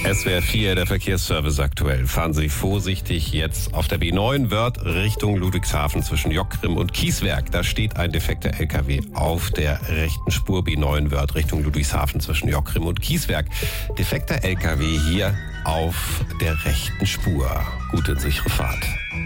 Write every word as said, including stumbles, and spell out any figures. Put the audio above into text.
S W R vier, der Verkehrsservice aktuell. Fahren Sie vorsichtig jetzt auf der B neun Wörth Richtung Ludwigshafen zwischen Jockgrimm und Kieswerk. Da steht ein defekter L K W auf der rechten Spur B neun Wörth Richtung Ludwigshafen zwischen Jockgrimm und Kieswerk. Defekter L K W hier auf der rechten Spur. Gute und sichere Fahrt.